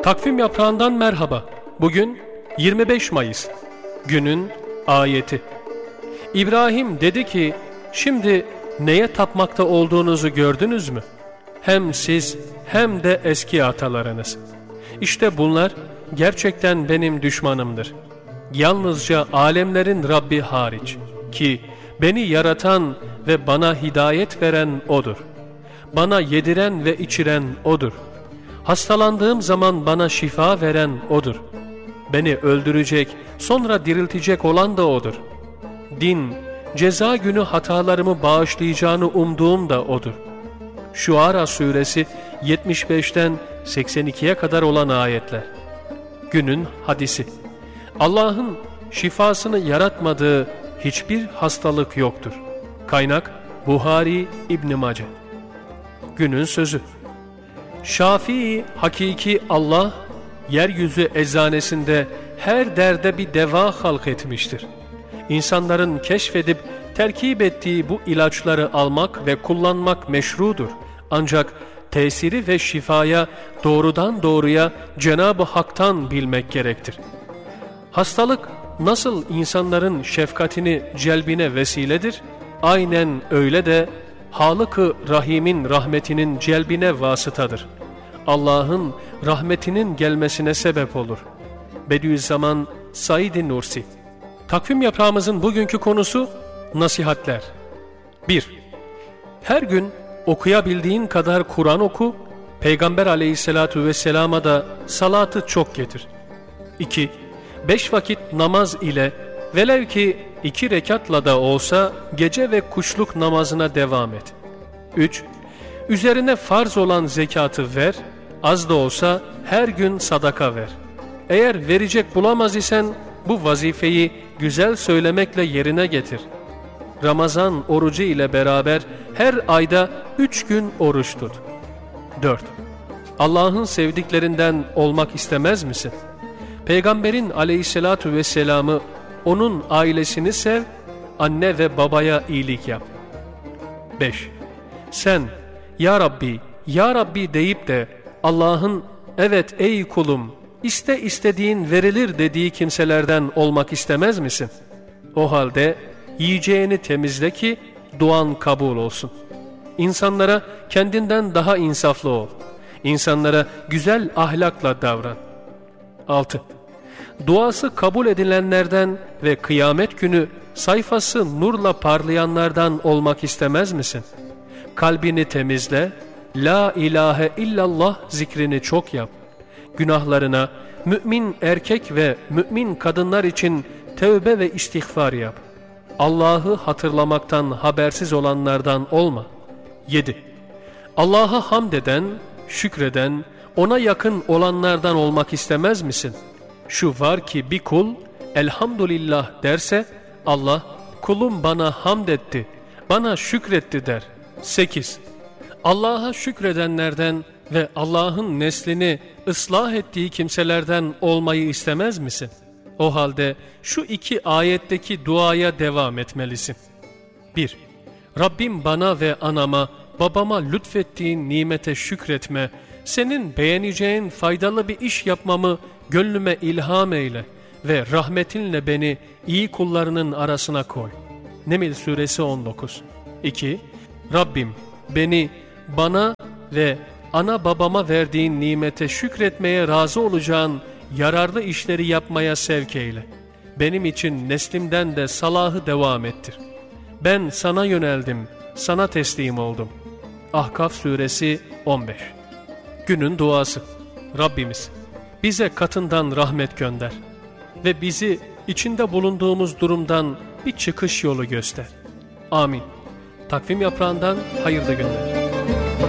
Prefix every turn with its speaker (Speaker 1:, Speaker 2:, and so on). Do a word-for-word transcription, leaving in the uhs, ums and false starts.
Speaker 1: Takvim yaprağından merhaba. Bugün yirmi beş Mayıs. Günün ayeti. İbrahim dedi ki, şimdi neye tapmakta olduğunuzu gördünüz mü? Hem siz hem de eski atalarınız. İşte bunlar gerçekten benim düşmanımdır. Yalnızca alemlerin Rabbi hariç, ki beni yaratan ve bana hidayet veren O'dur. Bana yediren ve içiren O'dur. Hastalandığım zaman bana şifa veren O'dur. Beni öldürecek, sonra diriltecek olan da O'dur. Din, ceza günü hatalarımı bağışlayacağını umduğum da O'dur. Şuara suresi yetmiş beşten seksen ikiye kadar olan ayetler. Günün hadisi. Allah'ın şifasını yaratmadığı hiçbir hastalık yoktur. Kaynak Buhari İbn Mace. Günün sözü. Şafii hakiki Allah, yeryüzü eczanesinde her derde bir deva halk etmiştir. İnsanların keşfedip terkip ettiği bu ilaçları almak ve kullanmak meşrudur. Ancak tesiri ve şifaya doğrudan doğruya Cenab-ı Hak'tan bilmek gerektir. Hastalık nasıl insanların şefkatini celbine vesiledir, aynen öyle de Halık-ı Rahim'in rahmetinin celbine vasıtadır. Allah'ın rahmetinin gelmesine sebep olur. Bediüzzaman Said-i Nursi. Takvim yaprağımızın bugünkü konusu nasihatler. bir. Her gün okuyabildiğin kadar Kur'an oku, Peygamber aleyhissalatu vesselama da salatı çok getir. iki. Beş vakit namaz ile velev ki iki rekatla da olsa gece ve kuşluk namazına devam et. üç. Üzerine farz olan zekatı ver, az da olsa her gün sadaka ver. Eğer verecek bulamaz isen bu vazifeyi güzel söylemekle yerine getir. Ramazan orucu ile beraber her ayda üç gün oruç tut. dört. Allah'ın sevdiklerinden olmak istemez misin? Peygamberin aleyhissalatu vesselam'ı, onun ailesini sev, anne ve babaya iyilik yap. beş. Sen Ya Rabbi, Ya Rabbi deyip de Allah'ın evet ey kulum, iste istediğin verilir dediği kimselerden olmak istemez misin? O halde yiyeceğini temizle ki duan kabul olsun. İnsanlara kendinden daha insaflı ol. İnsanlara güzel ahlakla davran. altı. Duası kabul edilenlerden ve kıyamet günü sayfası nurla parlayanlardan olmak istemez misin? Kalbini temizle, La ilahe illallah zikrini çok yap. Günahlarına mümin erkek ve mümin kadınlar için tövbe ve istiğfar yap. Allah'ı hatırlamaktan habersiz olanlardan olma. yedi. Allah'a hamd eden, şükreden, ona yakın olanlardan olmak istemez misin? Şu var ki bir kul elhamdülillah derse Allah kulum bana hamd etti, bana şükretti der. sekiz. Allah'a şükredenlerden ve Allah'ın neslini ıslah ettiği kimselerden olmayı istemez misin? O halde şu iki ayetteki duaya devam etmelisin. bir. Rabbim bana ve anama, babama lütfettiğin nimete şükretme, senin beğeneceğin faydalı bir iş yapmamı gönlüme ilham eyle ve rahmetinle beni iyi kullarının arasına koy. Neml suresi on dokuz. iki. Rabbim beni, bana ve ana babama verdiğin nimete şükretmeye razı olacağın yararlı işleri yapmaya sevk eyle. Benim için neslimden de salahı devam ettir. Ben sana yöneldim, sana teslim oldum. Ahkaf suresi on beş. Günün duası. Rabbimiz bize katından rahmet gönder ve bizi içinde bulunduğumuz durumdan bir çıkış yolu göster. Amin. Takvim yaprağından hayırlı günler.